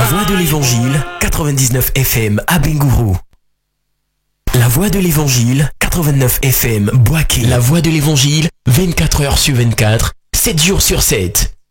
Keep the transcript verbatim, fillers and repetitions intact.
La Voix de l'Évangile, quatre-vingt-dix-neuf F M à Bengourou. La Voix de l'Évangile, quatre-vingt-neuf F M Boaké. La Voix de l'Évangile, vingt-quatre heures sur vingt-quatre, sept jours sur sept.